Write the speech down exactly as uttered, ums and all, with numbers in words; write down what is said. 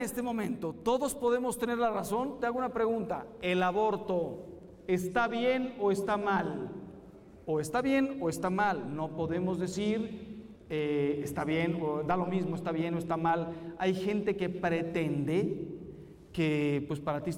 En este momento, ¿todos podemos tener la razón? Te hago una pregunta. ¿El aborto está bien o está mal? O está bien o está mal. No podemos decir eh, está bien o da lo mismo, está bien o está mal. Hay gente que pretende que pues para ti